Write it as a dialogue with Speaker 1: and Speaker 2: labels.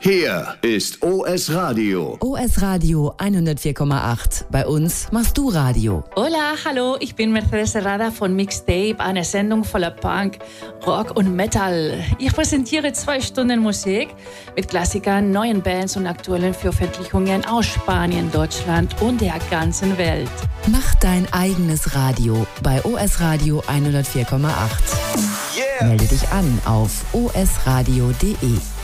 Speaker 1: Hier ist OS Radio.
Speaker 2: OS Radio 104,8. Bei uns machst du Radio.
Speaker 3: Hola, hallo, ich bin Mercedes Herrada von Mixtape, eine Sendung voller Punk, Rock und Metal. Ich präsentiere 2 Stunden Musik mit Klassikern, neuen Bands und aktuellen Veröffentlichungen aus Spanien, Deutschland und der ganzen Welt.
Speaker 2: Mach dein eigenes Radio bei OS Radio 104,8. Yeah. Melde dich an auf osradio.de.